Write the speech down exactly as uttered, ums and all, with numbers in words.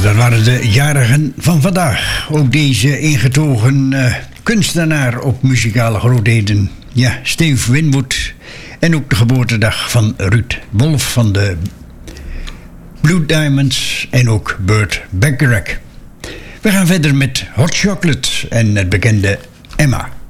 dat waren de jarigen van vandaag. Ook deze ingetogen uh, kunstenaar op muzikale grootheden. Ja, Steve Winwood. En ook de geboortedag van Ruud Wolf van de Blue Diamonds. En ook Burt Bacharach. We gaan verder met Hot Chocolate en het bekende Emma.